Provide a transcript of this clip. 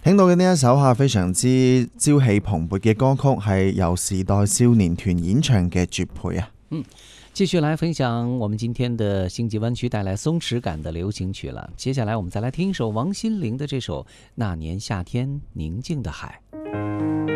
聽到嘅呢一首非常之朝氣蓬勃嘅歌曲，係由時代少年團演唱嘅《絕配》啊。 继续来分享我们今天的星际湾区带来松弛感的流行曲了。接下来我们再来听一首王心凌的这首《那年夏天宁静的海》。